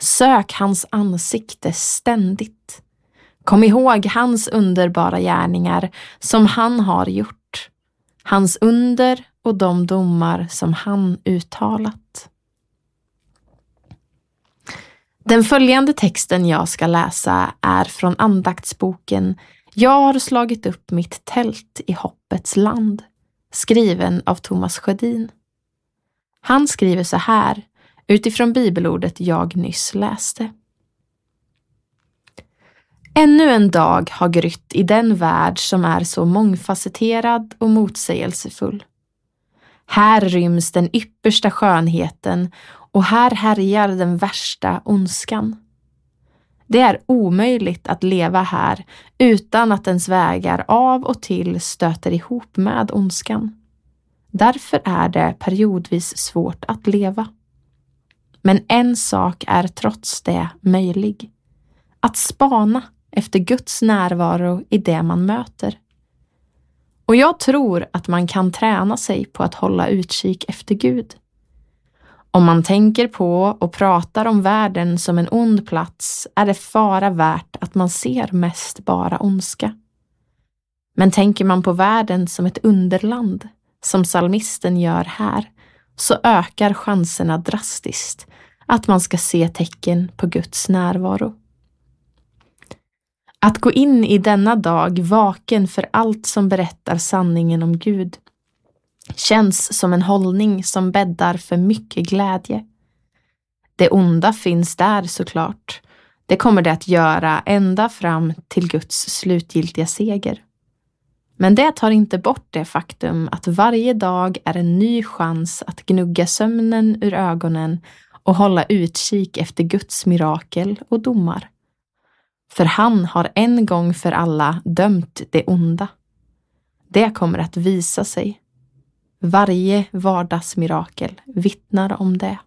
Sök hans ansikte ständigt. Kom ihåg hans underbara gärningar som han har gjort. Hans under och de domar som han uttalat. Den följande texten jag ska läsa är från andaktsboken Jag har slagit upp mitt tält i hoppets land, skriven av Thomas Sjödin. Han skriver så här, utifrån bibelordet jag nyss läste. Ännu en dag har grytt i den värld som är så mångfacetterad och motsägelsefull. Här ryms den yppersta skönheten och här härjar den värsta ondskan. Det är omöjligt att leva här utan att ens vägar av och till stöter ihop med ondskan. Därför är det periodvis svårt att leva. Men en sak är trots det möjlig. Att spana efter Guds närvaro i det man möter. Och jag tror att man kan träna sig på att hålla utkik efter Gud. Om man tänker på och pratar om världen som en ond plats är det fara värt att man ser mest bara ondska. Men tänker man på världen som ett underland, som psalmisten gör här, så ökar chanserna drastiskt att man ska se tecken på Guds närvaro. Att gå in i denna dag vaken för allt som berättar sanningen om Gud känns som en hållning som bäddar för mycket glädje. Det onda finns där såklart. Det kommer det att göra ända fram till Guds slutgiltiga seger. Men det tar inte bort det faktum att varje dag är en ny chans att gnugga sömnen ur ögonen och hålla utkik efter Guds mirakel och domar. För han har en gång för alla dömt det onda. Det kommer att visa sig. Varje vardagsmirakel vittnar om det.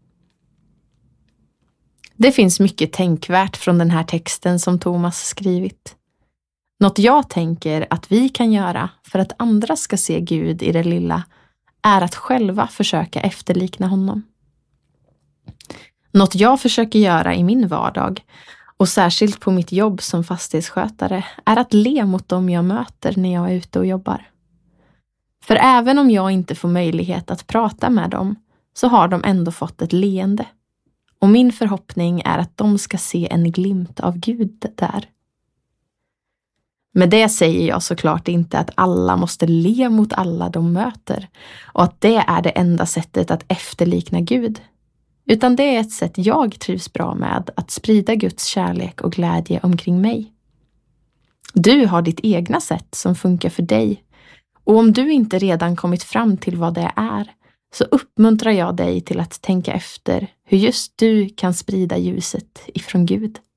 Det finns mycket tänkvärt från den här texten som Thomas skrivit. Något jag tänker att vi kan göra för att andra ska se Gud i det lilla är att själva försöka efterlikna honom. Något jag försöker göra i min vardag och särskilt på mitt jobb som fastighetsskötare är att le mot dem jag möter när jag är ute och jobbar. För även om jag inte får möjlighet att prata med dem så har de ändå fått ett leende. Och min förhoppning är att de ska se en glimt av Gud där. Med det säger jag såklart inte att alla måste le mot alla de möter och att det är det enda sättet att efterlikna Gud. Utan det är ett sätt jag trivs bra med att sprida Guds kärlek och glädje omkring mig. Du har ditt egna sätt som funkar för dig. Och om du inte redan kommit fram till vad det är så uppmuntrar jag dig till att tänka efter hur just du kan sprida ljuset ifrån Gud.